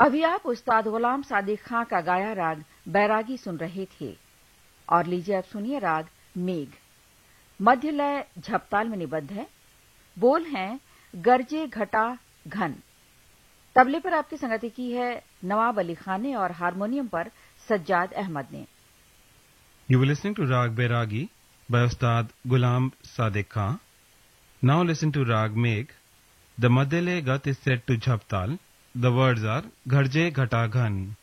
अभी आप उस्ताद गुलाम सादिक खां का गाया राग बैरागी सुन रहे थे। और लीजिए अब सुनिए राग मेघ। मध्य लय झपताल में निबद्ध है। बोल हैं गरजे घटा घन। तबले पर आपकी संगति की है नवाब अली खान ने और हारमोनियम पर सज्जाद अहमद ने। You were listening to Rag Bairagi by Ustad Ghulam Sadiq Khan. Now listen to Rag Megh. The Madhya Gat is set to Jhaptal. The words are Gharje Ghata Ghan.